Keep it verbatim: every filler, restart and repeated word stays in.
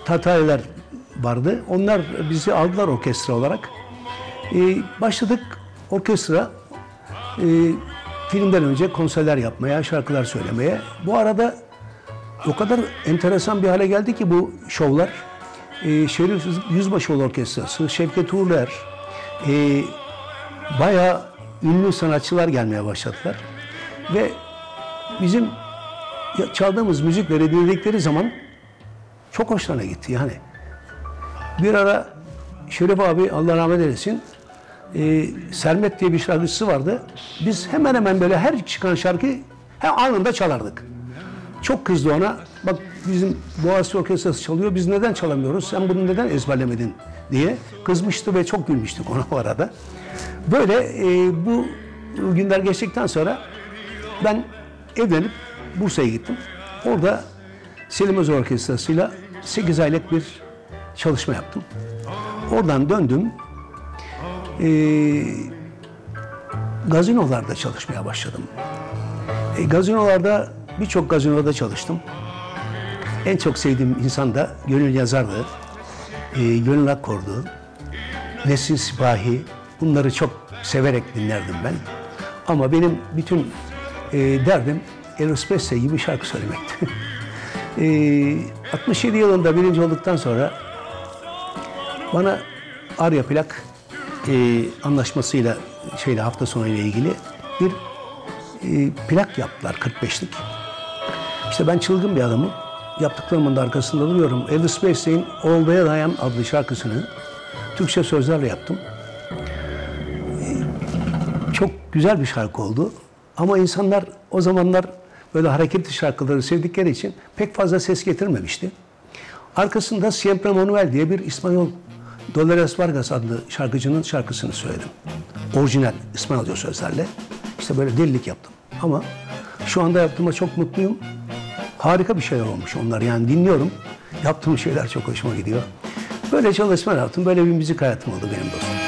Tatariler vardı. Onlar bizi aldılar orkestra olarak. Ee, başladık orkestra e, filmden önce konserler yapmaya, şarkılar söylemeye. Bu arada o kadar enteresan bir hale geldi ki bu şovlar. Ee, Şerif Yüzbaşıoğlu Orkestrası, Şevket Uğurluer, e, bayağı ünlü sanatçılar gelmeye başladılar. Ve bizim çaldığımız müzikleri dinledikleri zaman çok hoşlarına gitti yani. Bir ara Şerif abi, Allah rahmet eylesin, e, Sermet diye bir şarkıcısı vardı. Biz hemen hemen böyle her çıkan şarkıyı hem anında çalardık. Çok kızdı ona. Bak bizim Boğaziçi Orkestrası çalıyor, biz neden çalamıyoruz, sen bunu neden ezberlemedin diye kızmıştı ve çok gülmüştük ona o arada. Böyle e, bu günler geçtikten sonra ben evlenip Bursa'ya gittim. Orada Selim Özer Orkestrası'yla sekiz aylık bir çalışma yaptım. Oradan döndüm. E, gazinolarda çalışmaya başladım. E, gazinolarda birçok gazinoda çalıştım. En çok sevdiğim insan da Gönül Yazar'dı. E, Gönül Akkor'du. Nesin Sipahi. Bunları çok severek dinlerdim ben. Ama benim bütün e, derdim Elvis Presley gibi şarkı söylemekti. e, altmış yedi yılında birinci olduktan sonra bana Arya Plak e, anlaşmasıyla şeyle hafta sonu ile ilgili bir e, plak yaptılar, kırk beşlik. İşte ben çılgın bir adamım. Yaptıklarımın da arkasında duruyorum. Elvis Presley'in Olmaya Dayan adlı şarkısını Türkçe sözlerle yaptım. Çok güzel bir şarkı oldu. Ama insanlar o zamanlar böyle hareketli şarkıları sevdikleri için pek fazla ses getirmemişti. Arkasında Siempre Manuel diye bir İspanyol Dolores Vargas adlı şarkıcının şarkısını söyledim. Orijinal İspanyolca sözlerle. İşte böyle delilik yaptım. Ama şu anda yaptığıma çok mutluyum. Harika bir şeyler olmuş onlar. Yani dinliyorum. Yaptığım şeyler çok hoşuma gidiyor. Böyle çalışmalar yaptım. Böyle bir müzik hayatım oldu benim dostum.